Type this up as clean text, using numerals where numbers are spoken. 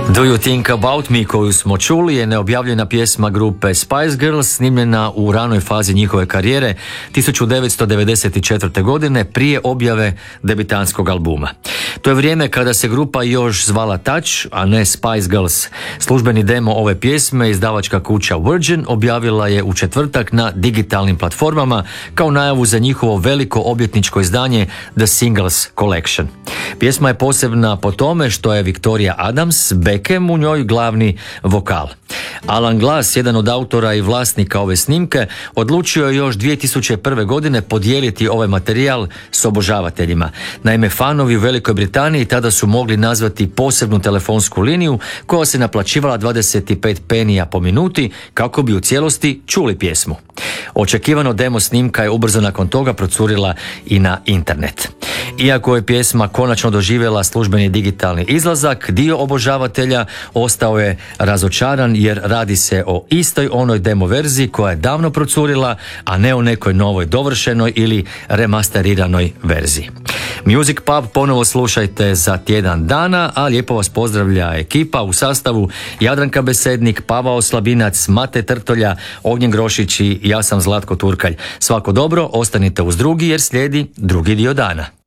Do You Think About Me koju smo čuli je neobjavljena pjesma grupe Spice Girls, snimljena u ranoj fazi njihove karijere 1994. godine prije objave debitanskog albuma. To je vrijeme kada se grupa još zvala Touch, a ne Spice Girls. Službeni demo ove pjesme izdavačka kuća Virgin objavila je u četvrtak na digitalnim platformama kao najavu za njihovo veliko obljetničko izdanje The Singles Collection. Pjesma je posebna po tome što je Victoria Adams Beckham u njoj glavni vokal. Alan Glass, jedan od autora i vlasnika ove snimke, odlučio je još 2001. godine podijeliti ovaj materijal s obožavateljima. Naime, fanovi u Velikoj Britaniji tada su mogli nazvati posebnu telefonsku liniju koja se naplaćivala 25 penija po minuti kako bi u cijelosti čuli pjesmu. Očekivano demo snimka je ubrzo nakon toga procurila i na internet. Iako je pjesma konačno doživjela službeni digitalni izlazak, dio obožavatelja ostao je razočaran jer radi se o istoj onoj demo verziji koja je davno procurila, a ne o nekoj novoj dovršenoj ili remasteriranoj verziji. Music Pub ponovo slušajte za tjedan dana, a lijepo vas pozdravlja ekipa u sastavu Jadranka Besednik, Pavao Slabinac, Mate Trtolja, Ognjen Grošić i ja sam Zlatko Turkalj. Svako dobro, ostanite uz drugi jer slijedi drugi dio dana.